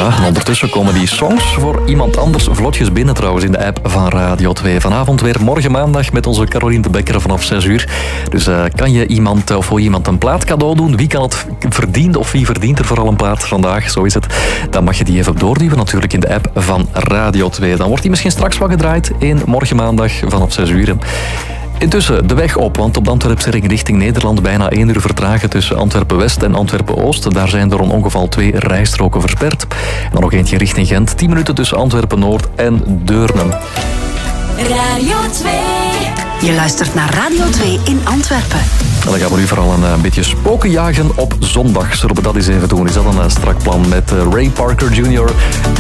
Ja, en ondertussen komen die songs voor iemand anders vlotjes binnen trouwens in de app van Radio 2. Vanavond weer morgen maandag met onze Caroline de Bekker vanaf 6 uur. Dus kan je iemand of voor iemand een plaat cadeau doen? Wie kan het verdienen of wie verdient er vooral een plaat vandaag? Zo is het. Dan mag je die even doorduwen natuurlijk in de app van Radio 2. Dan wordt die misschien straks wel gedraaid in morgen maandag vanaf 6 uur. Intussen de weg op, want op de Antwerpse ring richting Nederland bijna 1 uur vertragen tussen Antwerpen-West en Antwerpen-Oost. Daar zijn door een ongeval 2 rijstroken versperd. En dan nog eentje richting Gent. 10 minuten tussen Antwerpen-Noord en Deurne. Radio 2. Je luistert naar Radio 2 in Antwerpen. En dan gaan we nu vooral een beetje spoken jagen op zondag. Zullen we dat eens even doen? Is dat een strak plan met Ray Parker Jr.